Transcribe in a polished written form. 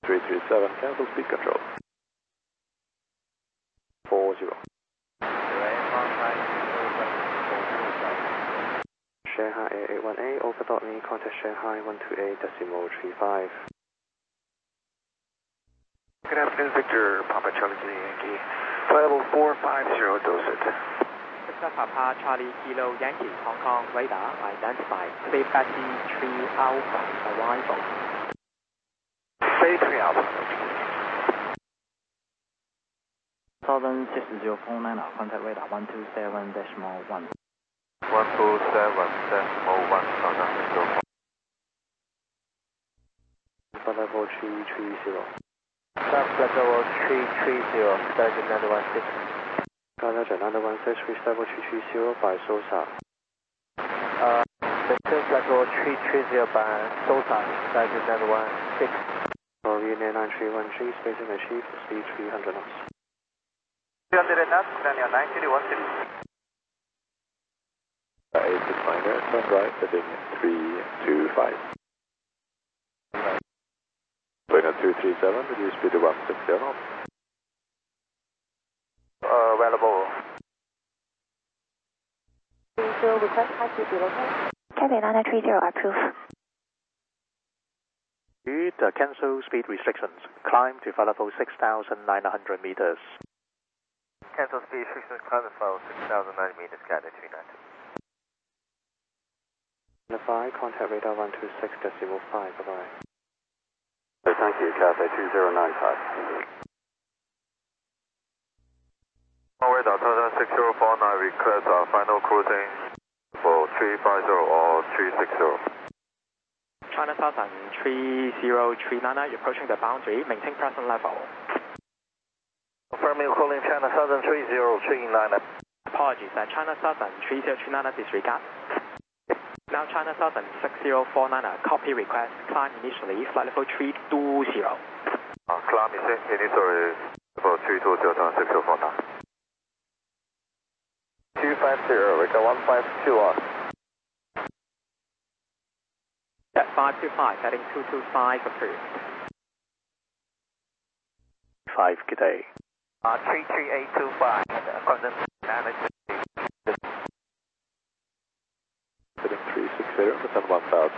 337, cancel speed control. 40. Shanghai Air818, over.me, contact Shanghai 128.35. Good afternoon, Victor, Papa Charlie Yankee. Flight level 450, Dorset. Victor Papa Charlie Kilo Yankee, Hong Kong, radar identified. Say Betty 3 Alpha, arrival. Say 3 Alpha. Southern 6049, contact radar 127.1. 127.1, Southern 6049. Flight level 330. Flight level 330, Delta 916. Delta 916, reach level 330 by SOSA. Maintain flight level 330 by SOSA, Delta 916. Korean 9313, spacing achieved, speed 300 knots. 300 knots, Daniel 931. 869er, turn right, heading 325. Final 237, reduce speed to 160 knots. Available. Request high speed local. Cathay 930, approve. Cancel speed restrictions. Climb to flight level 6,900 meters. Cancel speed restrictions, climb to level 6,900 meters, Cathay 392. 5, contact radar 126.5, bye-bye. Thank you, Cathay 2095. Radar Southern 6049, request final cruising for 350 or 360. China Southern 3039, you're approaching the boundary, maintain present level. Confirming calling China Southern 3039. Apologies, China Southern 3039, disregard. Now China Southern 6049, copy request, climb initially, flight level 320. Climb initially, level 320, China 6049. 250, we got 1521. Yeah, 525, heading 225, approved. 5, good day. 33825, contact management. Heading 360, descend 1000.